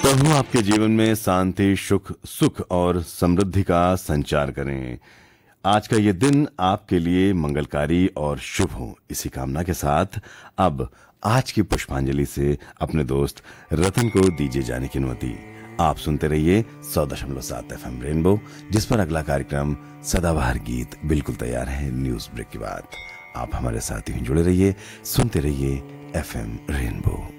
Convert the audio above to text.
प्रभु आपके जीवन में शांति, सुख और समृद्धि का संचार करें। आज का ये दिन आपके लिए मंगलकारी और शुभ हो, इसी कामना के साथ अब आज की पुष्पांजलि से अपने दोस्त रतन को दीजिए जाने की अनुमति। आप सुनते रहिए 100.7 FM रेनबो, जिस पर अगला कार्यक्रम सदाबहार गीत बिल्कुल तैयार है न्यूज ब्रेक के बाद। आप हमारे साथ ही जुड़े रहिए, सुनते रहिए FM रेनबो।